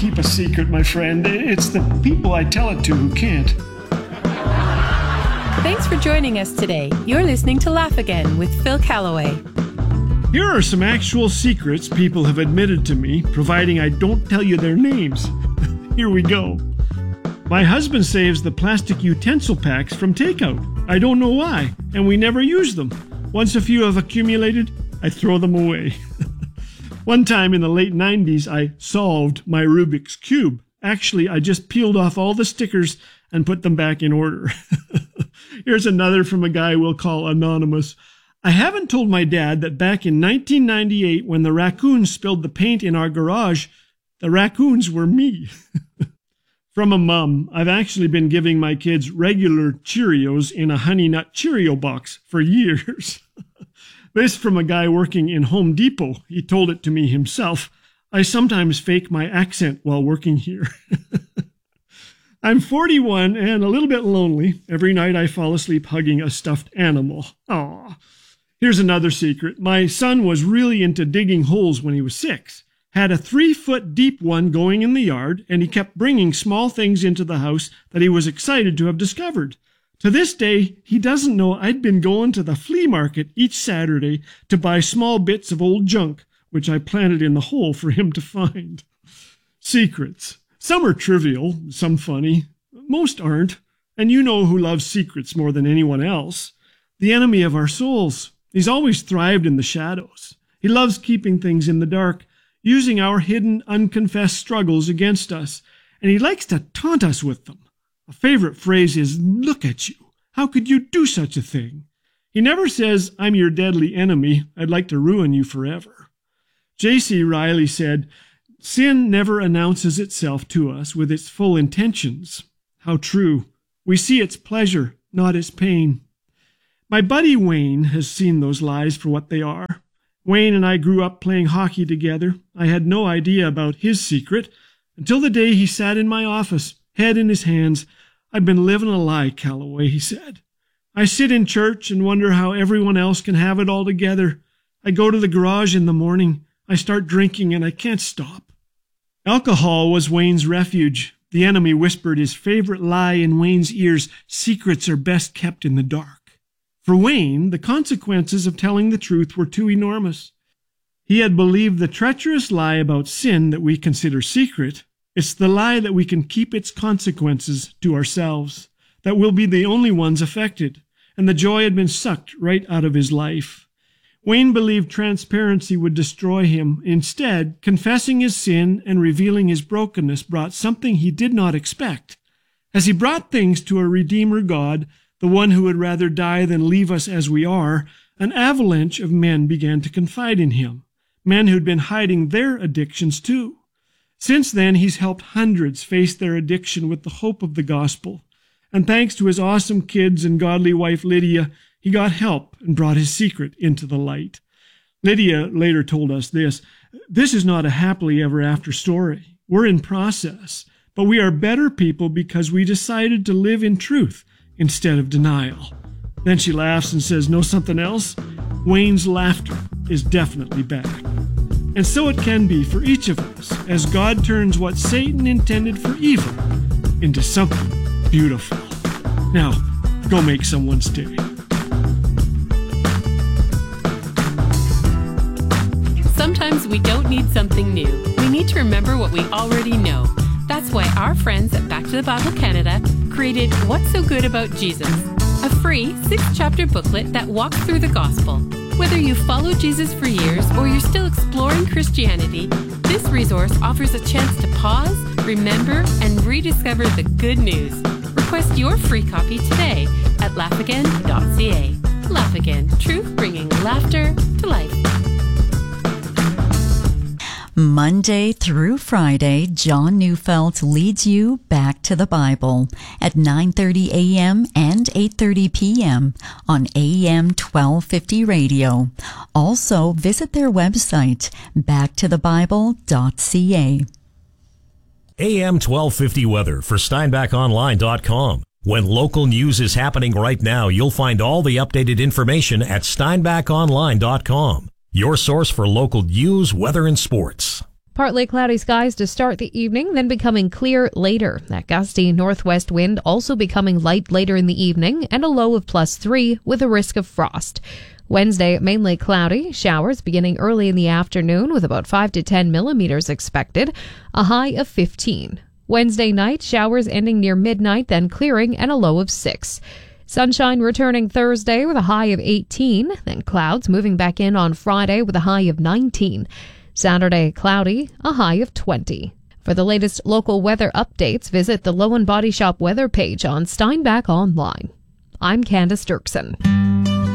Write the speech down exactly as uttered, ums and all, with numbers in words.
keep a secret, my friend. It's the people I tell it to who can't. Thanks for joining us today. You're listening to Laugh Again with Phil Callaway. Here are some actual secrets people have admitted to me, providing I don't tell you their names. Here we go. My husband saves the plastic utensil packs from takeout. I don't know why, and we never use them. Once a few have accumulated, I throw them away. One time in the late nineties, I solved my Rubik's Cube. Actually, I just peeled off all the stickers and put them back in order. Here's another from a guy we'll call Anonymous. I haven't told my dad that back in nineteen ninety-eight, when the raccoons spilled the paint in our garage, the raccoons were me. From a mom, I've actually been giving my kids regular Cheerios in a Honey Nut Cheerio box for years. This from a guy working in Home Depot. He told it to me himself. I sometimes fake my accent while working here. I'm forty-one and a little bit lonely. Every night I fall asleep hugging a stuffed animal. Aw. Here's another secret. My son was really into digging holes when he was six. Had a three-foot deep one going in the yard, and he kept bringing small things into the house that he was excited to have discovered. To this day, he doesn't know I'd been going to the flea market each Saturday to buy small bits of old junk, which I planted in the hole for him to find. Secrets. Some are trivial, some funny. Most aren't. And you know who loves secrets more than anyone else. The enemy of our souls. He's always thrived in the shadows. He loves keeping things in the dark, using our hidden, unconfessed struggles against us. And he likes to taunt us with them. A favorite phrase is, "Look at you. How could you do such a thing?" He never says, "I'm your deadly enemy. I'd like to ruin you forever." J C Riley said, "Sin never announces itself to us with its full intentions." How true. We see its pleasure, not its pain. My buddy Wayne has seen those lies for what they are. Wayne and I grew up playing hockey together. I had no idea about his secret until the day he sat in my office, head in his hands. "I've been living a lie, Callaway," he said. "I sit in church and wonder how everyone else can have it all together. I go to the garage in the morning. I start drinking and I can't stop." Alcohol was Wayne's refuge. The enemy whispered his favorite lie in Wayne's ears: secrets are best kept in the dark. For Wayne, the consequences of telling the truth were too enormous. He had believed the treacherous lie about sin that we consider secret. It's the lie that we can keep its consequences to ourselves, that we'll be the only ones affected, and the joy had been sucked right out of his life. Wayne believed transparency would destroy him. Instead, confessing his sin and revealing his brokenness brought something he did not expect. As he brought things to a Redeemer God, the one who would rather die than leave us as we are, an avalanche of men began to confide in him, men who'd been hiding their addictions too. Since then, he's helped hundreds face their addiction with the hope of the gospel. And thanks to his awesome kids and godly wife Lydia, he got help and brought his secret into the light. Lydia later told us this: "This is not a happily ever after story. We're in process, but we are better people because we decided to live in truth instead of denial." Then she laughs and says, "Know something else? Wayne's laughter is definitely back." And so it can be for each of us as God turns what Satan intended for evil into something beautiful. Now, go make someone's day. Sometimes we don't need something new. We need to remember what we already know. That's why our friends at Back to the Bible Canada created What's So Good About Jesus, a free six-chapter booklet that walks through the gospel. Whether you've followed Jesus for years or you're still exploring Christianity, this resource offers a chance to pause, remember, and rediscover the good news. Request your free copy today at laugh again dot c a. Laugh Again, truth bringing laughter to life. Monday through Friday, John Neufeld leads you back to the Bible at nine thirty a.m. and eight thirty p.m. on A M twelve fifty radio. Also, visit their website, back to the bible dot c a. A M twelve fifty weather for steinbach online dot com. When local news is happening right now, you'll find all the updated information at steinbach online dot com. Your source for local news, weather, and sports. Partly cloudy skies to start the evening, then becoming clear later. That gusty northwest wind also becoming light later in the evening, and a low of plus three with a risk of frost. Wednesday, mainly cloudy, showers beginning early in the afternoon with about five to ten millimeters expected, a high of fifteen. Wednesday night, showers ending near midnight, then clearing, and a low of six. Sunshine returning Thursday with a high of eighteen, then clouds moving back in on Friday with a high of nineteen. Saturday, cloudy, a high of twenty. For the latest local weather updates, visit the Lowen Body Shop weather page on Steinbach Online. I'm Candace Dirksen.